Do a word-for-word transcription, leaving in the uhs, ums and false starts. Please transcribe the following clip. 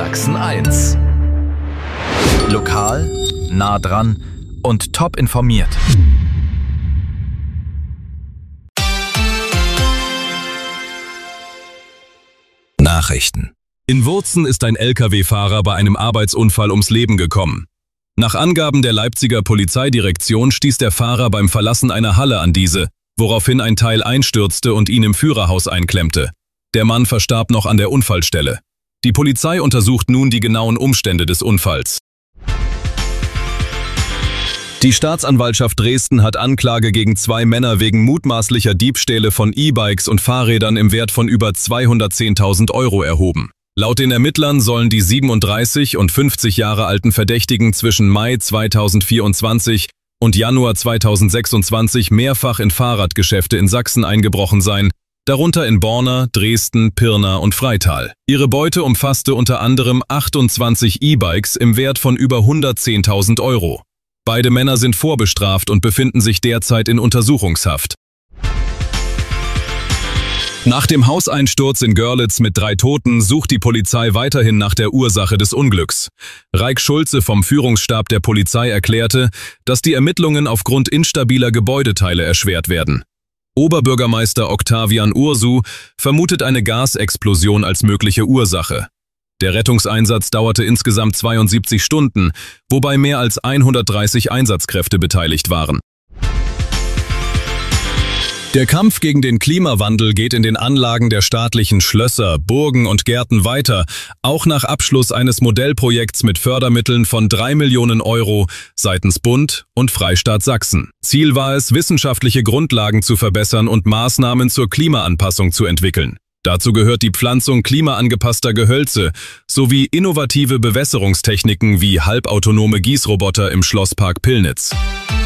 Sachsen eins. Lokal, nah dran und top informiert. Nachrichten. In Wurzen ist ein L K W-Fahrer bei einem Arbeitsunfall ums Leben gekommen. Nach Angaben der Leipziger Polizeidirektion stieß der Fahrer beim Verlassen einer Halle an diese, woraufhin ein Teil einstürzte und ihn im Führerhaus einklemmte. Der Mann verstarb noch an der Unfallstelle. Die Polizei untersucht nun die genauen Umstände des Unfalls. Die Staatsanwaltschaft Dresden hat Anklage gegen zwei Männer wegen mutmaßlicher Diebstähle von E-Bikes und Fahrrädern im Wert von über zweihundertzehntausend Euro erhoben. Laut den Ermittlern sollen die siebenunddreißig und fünfzig Jahre alten Verdächtigen zwischen Mai zweitausendvierundzwanzig und Januar zweitausendsechsundzwanzig mehrfach in Fahrradgeschäfte in Sachsen eingebrochen sein, darunter in Borna, Dresden, Pirna und Freital. Ihre Beute umfasste unter anderem achtundzwanzig E-Bikes im Wert von über hundertzehntausend Euro. Beide Männer sind vorbestraft und befinden sich derzeit in Untersuchungshaft. Nach dem Hauseinsturz in Görlitz mit drei Toten sucht die Polizei weiterhin nach der Ursache des Unglücks. Raik Schulze vom Führungsstab der Polizei erklärte, dass die Ermittlungen aufgrund instabiler Gebäudeteile erschwert werden. Oberbürgermeister Octavian Ursu vermutet eine Gasexplosion als mögliche Ursache. Der Rettungseinsatz dauerte insgesamt zweiundsiebzig Stunden, wobei mehr als hundertdreißig Einsatzkräfte beteiligt waren. Der Kampf gegen den Klimawandel geht in den Anlagen der staatlichen Schlösser, Burgen und Gärten weiter, auch nach Abschluss eines Modellprojekts mit Fördermitteln von drei Millionen Euro seitens Bund und Freistaat Sachsen. Ziel war es, wissenschaftliche Grundlagen zu verbessern und Maßnahmen zur Klimaanpassung zu entwickeln. Dazu gehört die Pflanzung klimaangepasster Gehölze sowie innovative Bewässerungstechniken wie halbautonome Gießroboter im Schlosspark Pillnitz.